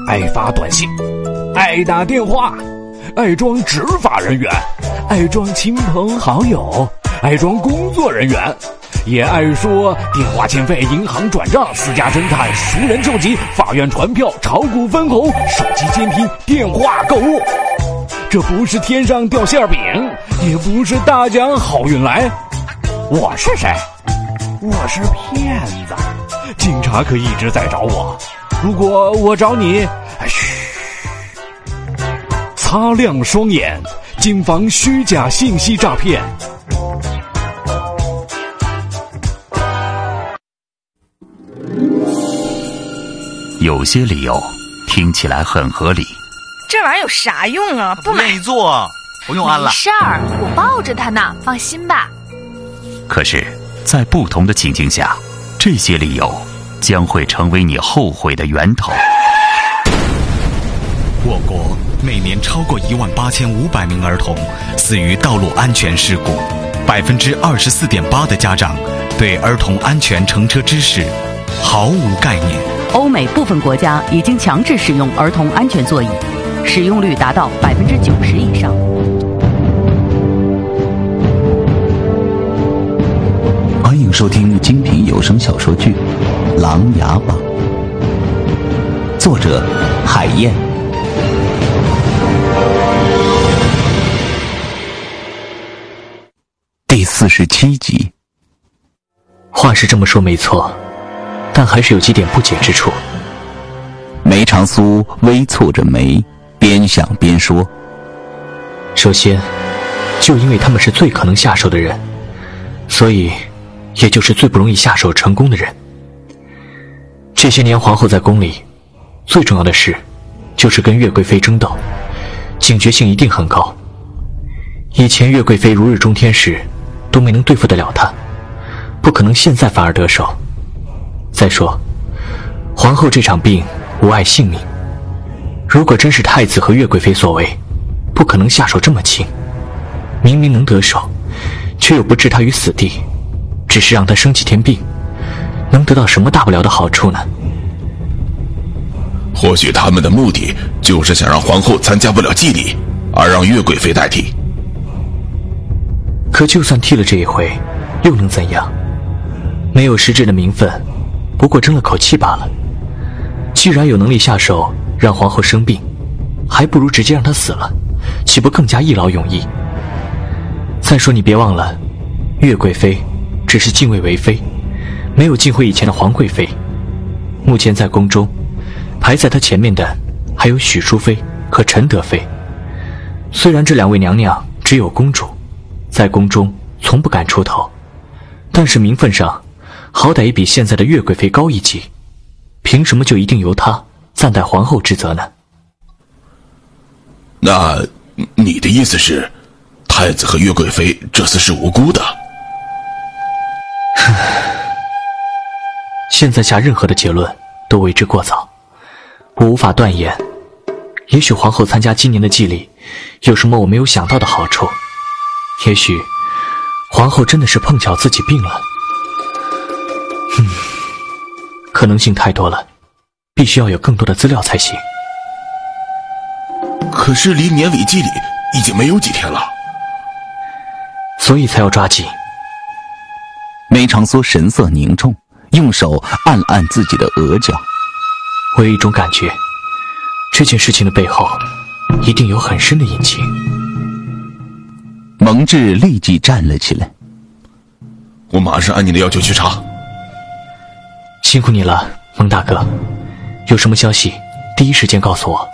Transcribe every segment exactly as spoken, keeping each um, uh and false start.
爱发短信，爱打电话，爱装执法人员，爱装亲朋好友，爱装工作人员，也爱说电话欠费、银行转账、私家侦探、熟人救急、法院传票、炒股分红、手机监听、电话购物。这不是天上掉馅饼，也不是大奖好运来。我是谁？我是骗子。警察可一直在找我，如果我找你，嘘，擦亮双眼，谨防虚假信息诈骗。 有些理由听起来很合理， 这玩意儿有啥用啊？不买。 没做，不用安了。 没事儿，我抱着它呢，放心吧。 可是，在不同的情境下，这些理由将会成为你后悔的源头。 我国每年超过一万八千五百名儿童死于道路安全事故，百分之二十四点八的家长对儿童安全乘车知识毫无概念。 欧美部分国家已经强制使用儿童安全座椅，使用率达到百分之九十以上。 欢迎收听精品有声小说剧《琅琊榜》，作者海燕，第四十七集。 话是这么说没错，但还是有几点不解之处。 梅长苏微蹙着眉，边想边说： 首先，就因为他们是最可能下手的人，所以也就是最不容易下手成功的人。这些年皇后在宫里最重要的事就是跟岳贵妃争斗，警觉性一定很高。以前岳贵妃如日中天时都没能对付得了她，不可能现在反而得手。再说皇后这场病无碍性命，如果真是太子和岳贵妃所为，不可能下手这么轻。明明能得手，却又不置她于死地，只是让她生几天病，能得到什么大不了的好处呢？ 或许他们的目的就是想让皇后参加不了祭礼，而让岳贵妃代替。 可就算替了这一回，又能怎样？没有实质的名分，不过争了口气罢了。既然有能力下手让皇后生病，还不如直接让她死了，岂不更加一劳永逸？再说你别忘了，岳贵妃只是进位为妃，没有晋惠以前的皇贵妃。目前在宫中排在她前面的还有许淑妃和陈德妃。虽然这两位娘娘只有公主，在宫中从不敢出头，但是名分上好歹也比现在的岳贵妃高一级，凭什么就一定由她暂代皇后之责呢？ 那你的意思是太子和岳贵妃这次是无辜的？ 现在下任何的结论都为之过早，我无法断言，也许皇后参加今年的祭礼有什么我没有想到的好处，也许皇后真的是碰巧自己病了。嗯，可能性太多了，必须要有更多的资料才行。 可是离年尾祭礼已经没有几天了， 所以才要抓紧。 梅长苏神色凝重，用手按了按自己的额角。 我有一种感觉，这件事情的背后一定有很深的隐情。 蒙挚立即站了起来： 我马上按你的要求去查。 辛苦你了，蒙大哥，有什么消息第一时间告诉我。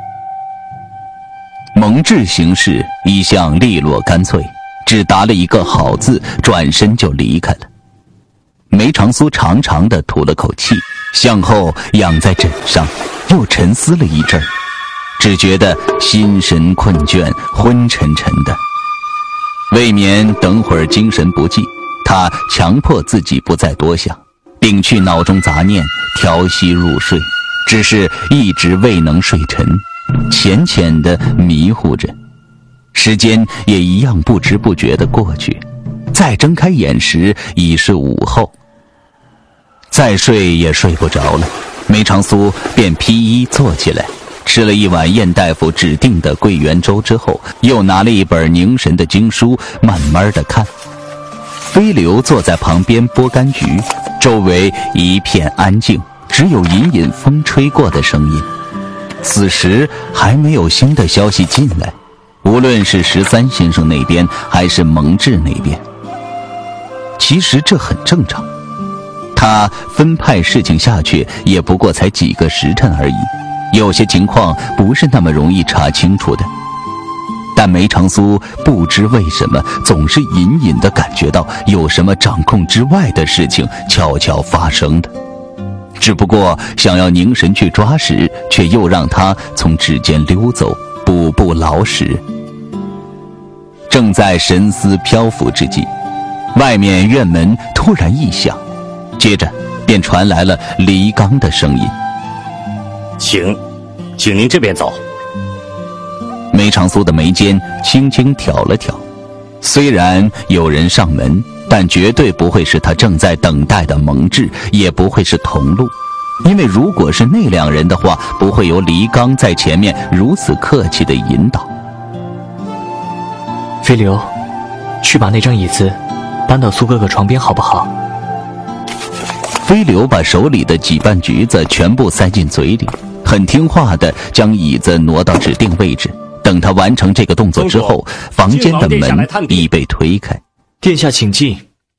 蒙挚行事一向利落干脆，只答了一个好字，转身就离开了。梅长苏长长的吐了口气，向后仰在枕上，又沉思了一阵儿，只觉得心神困倦，昏沉沉的。未免等会儿精神不济，他强迫自己不再多想，摒去脑中杂念，调息入睡，只是一直未能睡沉，浅浅的迷糊着。时间也一样不知不觉地过去，再睁开眼时已是午后。再睡也睡不着了， 梅长苏便披衣坐起来，吃了一碗燕大夫指定的桂圆粥之后，又拿了一本凝神的经书，慢慢的看。飞流坐在旁边剥柑橘，周围一片安静，只有隐隐风吹过的声音。此时还没有新的消息进来，无论是十三先生那边还是蒙志那边。其实这很正常，他分派事情下去也不过才几个时辰而已，有些情况不是那么容易查清楚的。但梅长苏不知为什么总是隐隐地感觉到有什么掌控之外的事情悄悄发生的，只不过想要凝神去抓时，却又让他从指尖溜走，步步老实。正在神思漂浮之际，外面院门突然一响，接着便传来了黎刚的声音： 请请您这边走。 梅长苏的眉间轻轻挑了挑，虽然有人上门，但绝对不会是他正在等待的蒙志，也不会是同路，因为如果是那两人的话，不会由黎刚在前面如此客气的引导。 飞流，去把那张椅子搬到苏哥哥床边好不好？ 飞流把手里的几瓣橘子全部塞进嘴里，很听话地将椅子挪到指定位置。等他完成这个动作之后，房间的门已被推开。 殿下请进。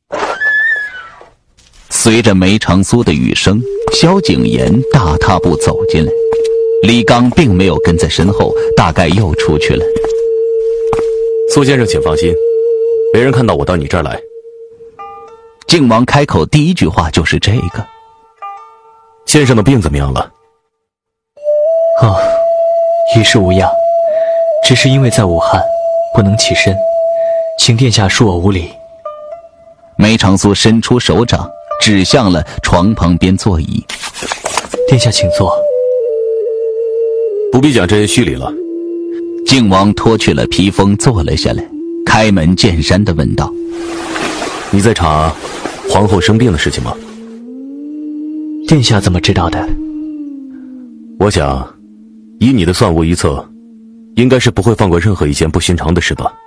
随着梅长苏的语声，萧景琰大踏步走进来，黎刚并没有跟在身后，大概又出去了。 苏先生请放心，没人看到我到你这儿来。 靖王开口第一句话就是这个。 先生的病怎么样了？ 哦，一事无恙，只是因为在武汉不能起身，请殿下恕我无礼。 梅长苏伸出手掌指向了床旁边座椅。 殿下请坐。 不必讲这些虚礼了。 靖王脱去了披风坐了下来，开门见山地问道： 你在查皇后生病的事情吗？ 殿下怎么知道的？ 我想以你的算无一策，应该是不会放过任何一件不寻常的事吧。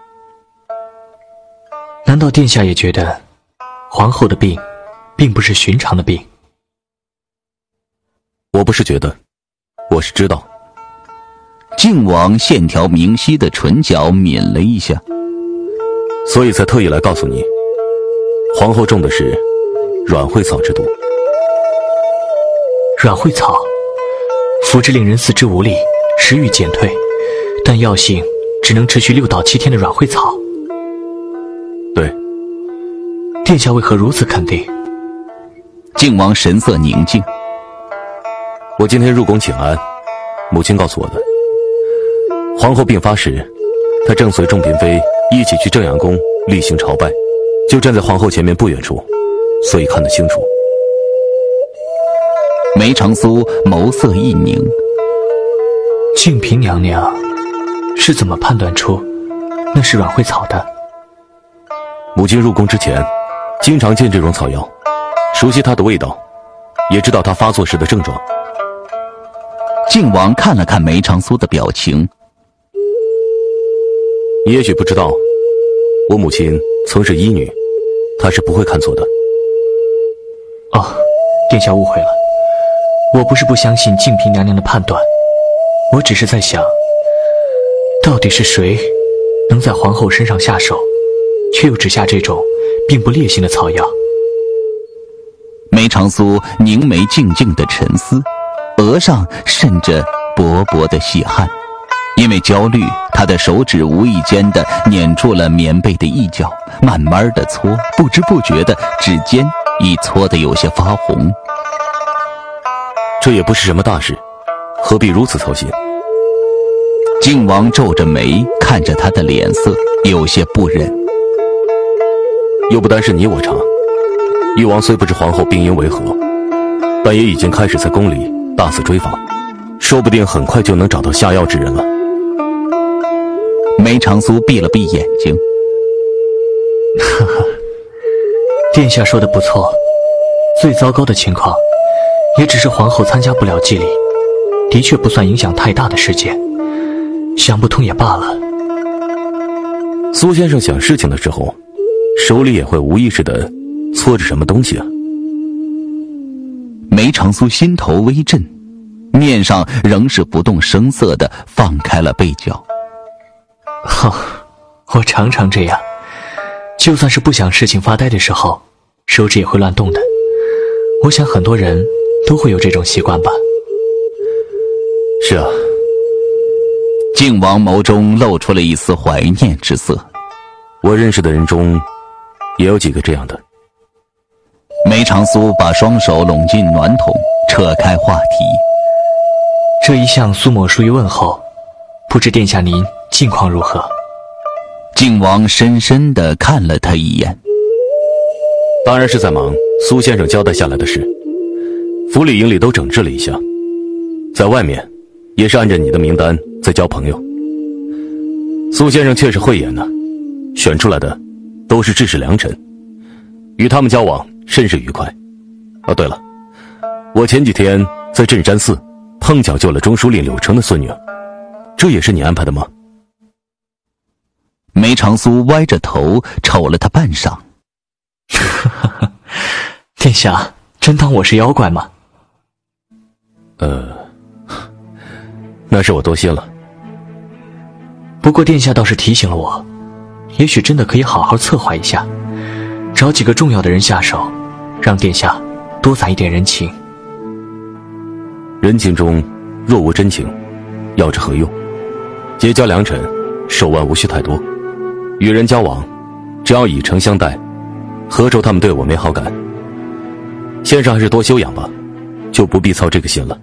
难道殿下也觉得皇后的病并不是寻常的病？ 我不是觉得，我是知道。 靖王线条明晰的唇角抿了一下， 所以才特意来告诉你，皇后中的是软会草之毒。 软会草服之令人四肢无力，食欲减退，但药性只能持续六到七天的软会草。 对。 殿下为何如此肯定？ 靖王神色宁静。 我今天入宫请安，母亲告诉我的。皇后病发时，她正随众嫔妃一起去正阳宫例行朝拜，就站在皇后前面不远处，所以看得清楚。 梅长苏眸色一凝。 静嫔娘娘是怎么判断出那是软会草的？ 母亲入宫之前经常见这种草药，熟悉它的味道，也知道它发作时的症状。 靖王看了看梅长苏的表情。 你也许不知道，我母亲曾是医女，她是不会看错的。 哦，殿下误会了，我不是不相信静嫔娘娘的判断，我只是在想，到底是谁能在皇后身上下手，却又只下这种并不烈性的草药？ 梅长苏凝眉静静的沉思，额上渗着薄薄的细汗。因为焦虑，他的手指无意间地捻住了棉被的一角，慢慢地搓，不知不觉的指尖已搓得有些发红。 这也不是什么大事，何必如此操心？ 靖王皱着眉看着他的脸色，有些不忍。 又不单是你我查，誉王虽不知皇后病因为何，但也已经开始在宫里大肆追访，说不定很快就能找到下药之人了。 梅长苏闭了闭眼睛。 呵呵，殿下说的不错，最糟糕的情况也只是皇后参加不了祭礼，的确不算影响太大的事件，想不通也罢了。 苏先生想事情的时候，手里也会无意识地搓着什么东西啊。 梅长苏心头微震，面上仍是不动声色地放开了背角。 哼、哦，我常常这样，就算是不想事情发呆的时候，手指也会乱动的。我想很多人都会有这种习惯吧。 是啊。 靖王眸中露出了一丝怀念之色。 我认识的人中也有几个这样的。 梅长苏把双手拢进暖桶，扯开话题。 这一向苏某疏于问候，不知殿下您近况如何？ 靖王深深地看了他一眼。 当然是在忙苏先生交代下来的事，府里营里都整治了一下，在外面也是按照你的名单在交朋友。苏先生确实慧眼呢，选出来的都是志士良臣，与他们交往甚是愉快。哦，对了，我前几天在镇山寺碰巧救了中书令柳成的孙女，这也是你安排的吗？ 梅长苏歪着头瞅了他半晌。 殿下真当我是妖怪吗？ 呃，那是我多心了。 不过殿下倒是提醒了我，也许真的可以好好策划一下，找几个重要的人下手，让殿下多攒一点人情。 人情中若无真情，要之何用？结交良臣，手腕无需太多，与人交往，只要以诚相待，何愁他们对我没好感？先生还是多修养吧，就不必操这个心了。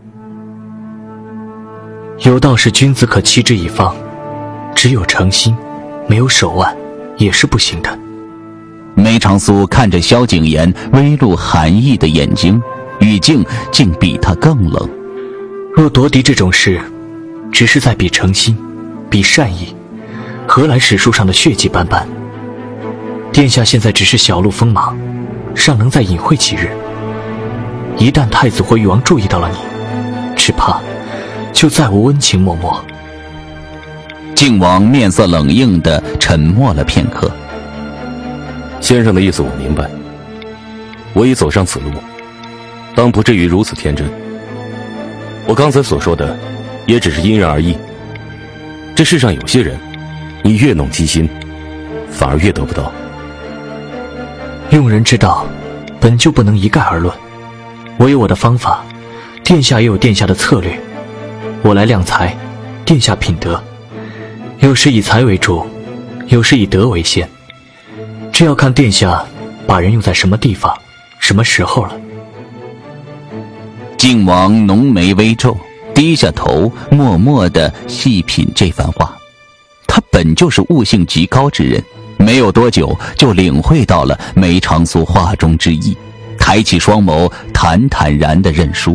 有道是君子可欺之以方，只有诚心，没有手腕，也是不行的。 梅长苏看着萧景琰微露寒意的眼睛，语境竟比他更冷。 若夺嫡这种事，只是在比诚心，比善意，何来史书上的血迹斑斑？殿下现在只是小路锋芒，尚能再隐晦几日。一旦太子或誉王注意到了你，只怕就再无温情脉脉。 靖王面色冷硬地沉默了片刻。 先生的意思我明白，我已走上此路，当不至于如此天真。我刚才所说的也只是因人而异，这世上有些人，你越弄机心，反而越得不到。 用人之道本就不能一概而论，我有我的方法，殿下也有殿下的策略。我来量才，殿下品德，有时以才为主，有时以德为先，这要看殿下把人用在什么地方什么时候了。 靖王浓眉微皱，低下头默默地细品这番话。他本就是悟性极高之人，没有多久就领会到了梅长苏话中之意，抬起双眸坦坦然地认输。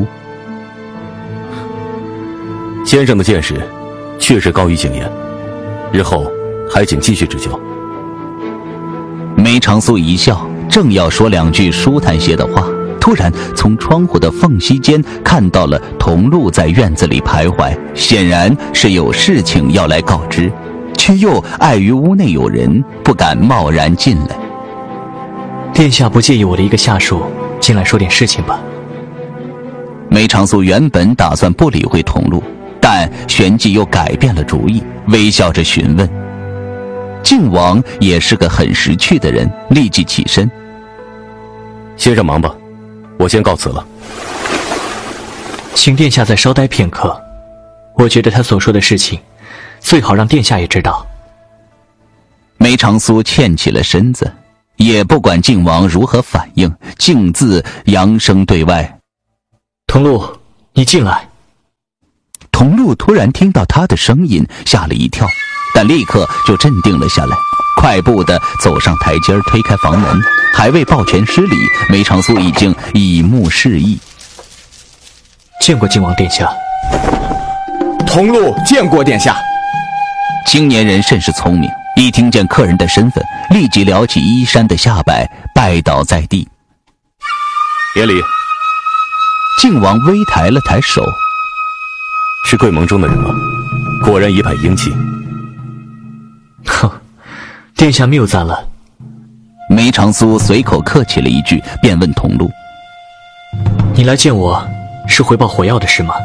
先生的见识确实高于景琰，日后还请继续指教。 梅长苏一笑，正要说两句舒坦些的话，突然从窗户的缝隙间看到了童路在院子里徘徊，显然是有事情要来告知，却又碍于屋内有人，不敢贸然进来。 殿下不介意我的一个下属进来说点事情吧？ 梅长苏原本打算不理会童路，但旋即又改变了主意，微笑着询问。靖王也是个很识趣的人，立即起身。 先生忙吧，我先告辞了。 请殿下再稍待片刻，我觉得他所说的事情最好让殿下也知道。 梅长苏欠起了身子，也不管靖王如何反应，径自扬声对外： 童路，你进来。 童路突然听到他的声音，吓了一跳，但立刻就镇定了下来，快步地走上台阶，推开房门，还未抱拳施礼，梅长苏已经以目示意。 见过靖王殿下。 童路见过殿下。 青年人甚是聪明，一听见客人的身份，立即撩起衣衫的下摆，拜倒在地。 别离。 靖王微抬了抬手：“ 是贵盟中的人吗？果然一派英气。” 哼，殿下谬赞了。 梅长苏随口客气了一句，便问桐路：“ 你来见我，是回报火药的事吗？”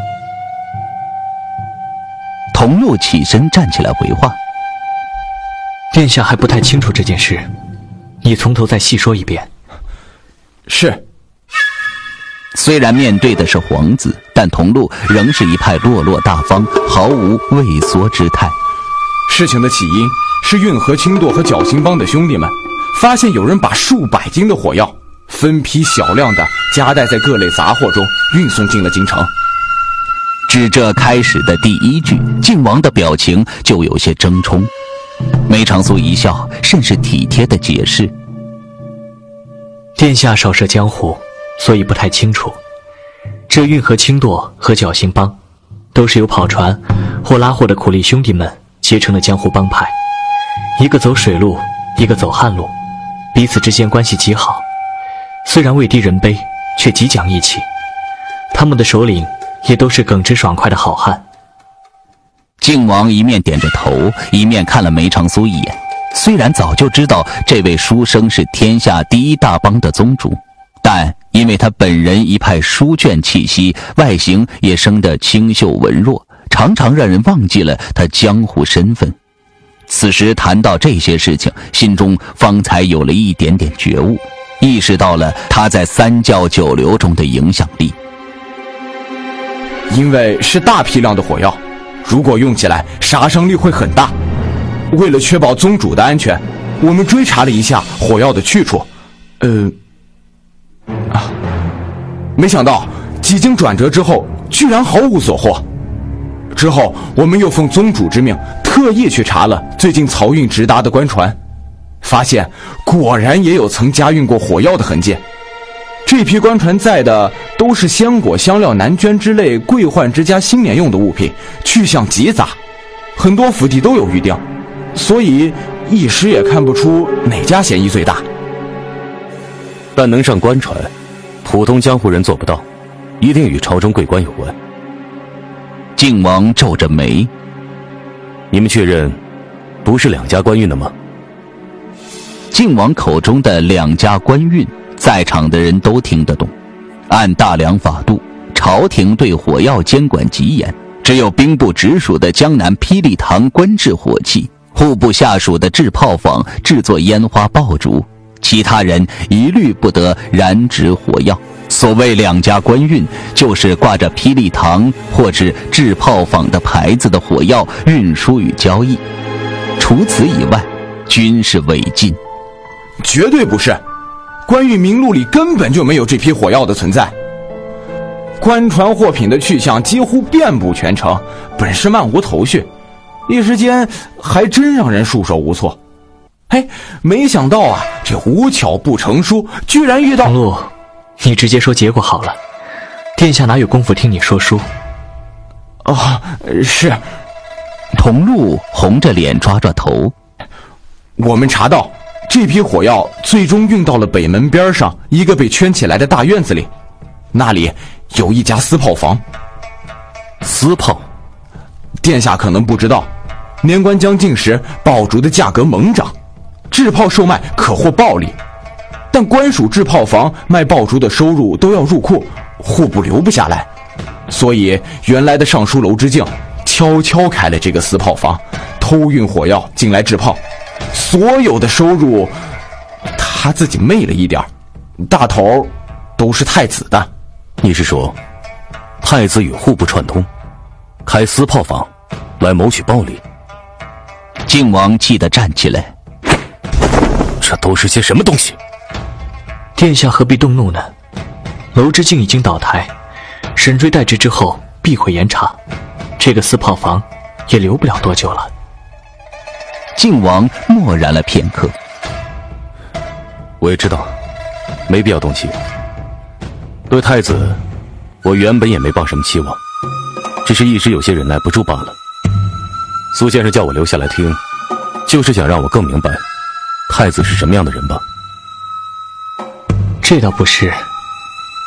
桐路起身站起来回话：“ 殿下还不太清楚这件事，你从头再细说一遍。” 是。 虽然面对的是皇子，但桐路仍是一派落落大方，毫无畏缩之态。 事情的起因是运河清舵和绞刑帮的兄弟们发现有人把数百斤的火药分批小量的夹带在各类杂货中运送进了京城。 至这开始的第一句，靖王的表情就有些争冲。梅长苏一笑，甚是体贴地解释：“ 殿下少涉江湖，所以不太清楚。这运河清舵和绞刑帮，都是由跑船或拉货的苦力兄弟们结成的江湖帮派，一个走水路，一个走旱路，彼此之间关系极好。虽然位低人卑，却极讲义气。他们的首领也都是耿直爽快的好汉。” 靖王一面点着头，一面看了梅长苏一眼。虽然早就知道这位书生是天下第一大帮的宗主，但因为他本人一派书卷气息，外形也生得清秀文弱，常常让人忘记了他江湖身份。此时谈到这些事情，心中方才有了一点点觉悟，意识到了他在三教九流中的影响力。 因为是大批量的火药，如果用起来杀伤力会很大。为了确保宗主的安全，我们追查了一下火药的去处，呃，啊，没想到几经转折之后，居然毫无所获。之后，我们又奉宗主之命，特意去查了最近漕运直达的官船，发现果然也有曾加运过火药的痕迹。这批官船载的都是香果、香料、南绢之类贵宦之家新年用的物品，去向极杂，很多府邸都有预定，所以一时也看不出哪家嫌疑最大。 但能上官船，普通江湖人做不到，一定与朝中贵官有关。 靖王皱着眉：“ 你们确认不是两家官运的吗？” 靖王口中的两家官运，在场的人都听得懂。按大梁法度，朝廷对火药监管极严，只有兵部直属的江南霹雳堂官制火器，户部下属的制炮坊制作烟花爆竹，其他人一律不得燃植火药。所谓两家官运，就是挂着霹雳堂或是制炮坊的牌子的火药运输与交易，除此以外，均是违禁。 绝对不是，官运名录里根本就没有这批火药的存在。官船货品的去向几乎遍布全城，本是漫无头绪，一时间还真让人束手无措。嘿，没想到啊，这无巧不成书，居然遇到…… 桐路，你直接说结果好了，殿下哪有功夫听你说书？ 哦，是。 桐路红着脸抓抓头。 我们查到，这批火药最终运到了北门边上一个被圈起来的大院子里，那里有一家私炮房。 私炮？ 殿下可能不知道，年关将近时，爆竹的价格猛涨，制炮售卖可获暴利，但官署制炮房卖爆竹的收入都要入库，户部留不下来，所以原来的尚书楼之敬悄悄开了这个私炮房，偷运火药进来制炮，所有的收入他自己昧了一点，大头都是太子的。 你是说太子与户部串通，开私炮坊来谋取暴利？ 靖王气得站起来， 这都是些什么东西？ 殿下何必动怒呢？楼之敬已经倒台，审追代职之后必会严查，这个私炮房也留不了多久了。 靖王默然了片刻。 我也知道，没必要动气。对太子，我原本也没抱什么期望，只是一时有些忍耐不住罢了。苏先生叫我留下来听，就是想让我更明白太子是什么样的人吧？ 这倒不是，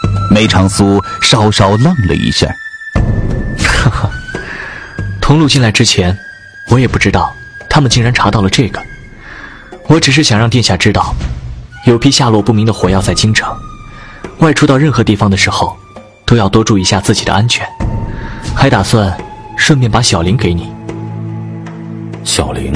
梅长苏稍稍愣了一下。 哈哈，桐庐进来之前，我也不知道他们竟然查到了这个。我只是想让殿下知道，有批下落不明的火药在京城，外出到任何地方的时候，都要多注意一下自己的安全。还打算顺便把小铃给你。 小铃？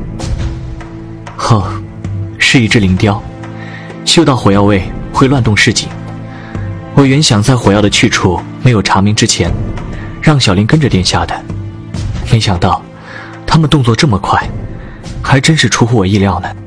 哦，是一只灵雕，嗅到火药味会乱动市井。我原想在火药的去处没有查明之前，让小铃跟着殿下的，没想到他们动作这么快，还真是出乎我意料呢。